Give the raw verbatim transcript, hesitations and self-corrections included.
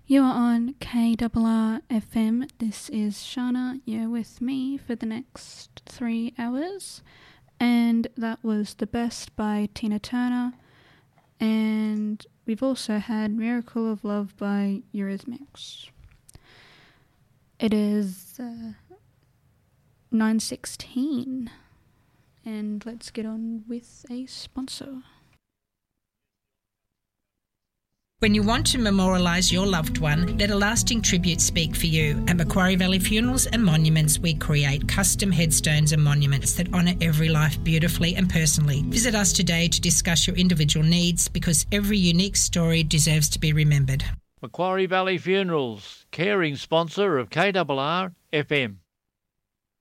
You are on K R R F M. This is Shana. You're with me for the next three hours. And that was The Best by Tina Turner. And we've also had Miracle of Love by Eurythmics. It is uh, nine sixteen. And let's get on with a sponsor. When you want to memorialise your loved one, let a lasting tribute speak for you. At Macquarie Valley Funerals and Monuments, we create custom headstones and monuments that honour every life beautifully and personally. Visit us today to discuss your individual needs, because every unique story deserves to be remembered. Macquarie Valley Funerals, caring sponsor of K R R F M.